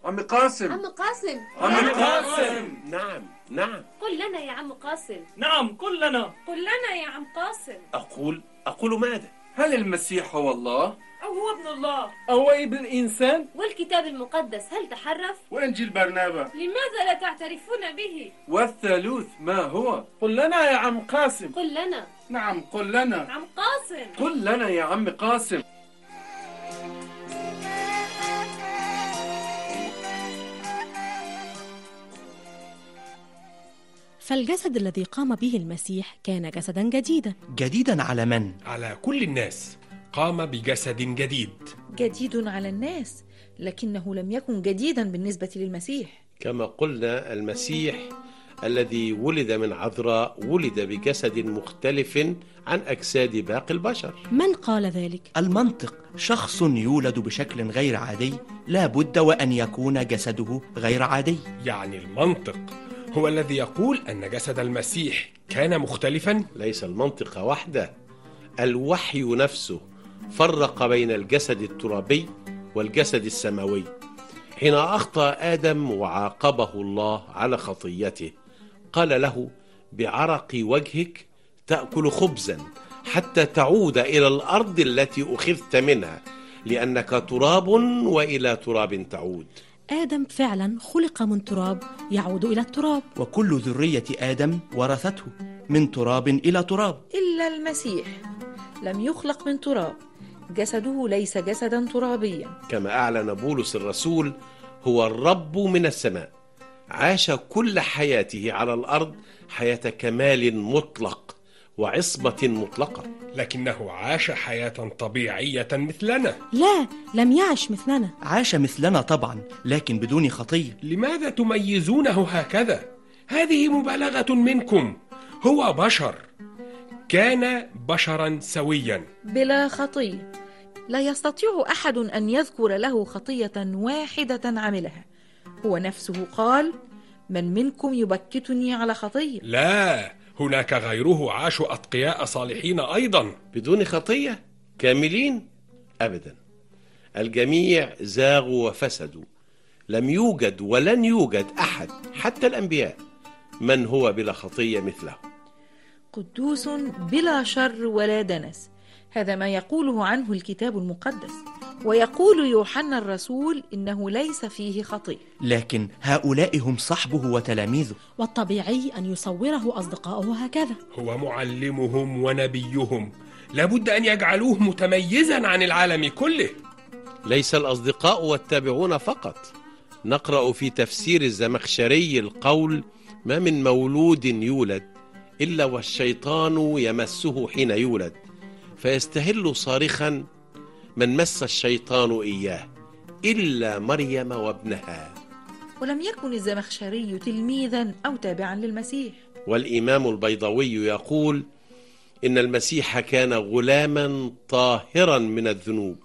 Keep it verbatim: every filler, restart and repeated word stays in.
عم قاسم عم قاسم عم قاسم نعم نعم. قل لنا يا عم قاسم. نعم قل لنا. قل لنا يا عم قاسم. أقول أقول ماذا؟ هل المسيح هو الله؟ أو هو ابن الله؟ أو ابن الإنسان؟ والكتاب المقدس هل تحرف؟ وإنجيل برنابا لماذا لا تعترفون به؟ والثالوث ما هو؟ قل لنا يا عم قاسم. قل لنا. نعم قل لنا. عم قاسم قل لنا يا عم قاسم. فالجسد الذي قام به المسيح كان جسدا جديدا. جديدا على من؟ على كل الناس. قام بجسد جديد. جديد على الناس، لكنه لم يكن جديدا بالنسبة للمسيح. كما قلنا المسيح الذي ولد من عذراء ولد بجسد مختلف عن أجساد باقي البشر. من قال ذلك؟ المنطق. شخص يولد بشكل غير عادي لا بد وأن يكون جسده غير عادي. يعني المنطق هو الذي يقول أن جسد المسيح كان مختلفا؟ ليس المنطق وحده، الوحي نفسه فرق بين الجسد الترابي والجسد السماوي. حين أخطأ آدم وعاقبه الله على خطيته قال له: بعرق وجهك تأكل خبزا حتى تعود إلى الأرض التي أخذت منها، لأنك تراب وإلى تراب تعود. آدم فعلا خلق من تراب يعود إلى التراب، وكل ذرية آدم ورثته من تراب إلى تراب. إلا المسيح لم يخلق من تراب، جسده ليس جسدا ترابيا. كما أعلن بولس الرسول: هو الرب من السماء، عاش كل حياته على الأرض حياة كمال مطلق وعصمة مطلقة. لكنه عاش حياة طبيعية مثلنا. لا، لم يعش مثلنا. عاش مثلنا طبعا، لكن بدون خطية. لماذا تميزونه هكذا؟ هذه مبالغة منكم. هو بشر، كان بشرا سويا بلا خطية. لا يستطيع أحد أن يذكر له خطية واحدة عملها. هو نفسه قال: من منكم يبكتني على خطية؟ لا، هناك غيره عاشوا أتقياء صالحين أيضا بدون خطية، كاملين؟ أبدا، الجميع زاغوا وفسدوا. لم يوجد ولن يوجد أحد حتى الأنبياء من هو بلا خطية مثله. قدوس بلا شر ولا دنس، هذا ما يقوله عنه الكتاب المقدس. ويقول يوحنا الرسول إنه ليس فيه خطية. لكن هؤلاء هم صحبه وتلاميذه، والطبيعي أن يصوره أصدقاؤه هكذا. هو معلمهم ونبيهم، لابد أن يجعلوه متميزا عن العالم كله. ليس الأصدقاء والتابعون فقط. نقرأ في تفسير الزمخشري القول: ما من مولود يولد إلا والشيطان يمسه حين يولد، فيستهل صارخا: من مس الشيطان إياه إلا مريم وابنها. ولم يكن الزمخشري تلميذا أو تابعا للمسيح. والإمام البيضاوي يقول: إن المسيح كان غلاما طاهرا من الذنوب،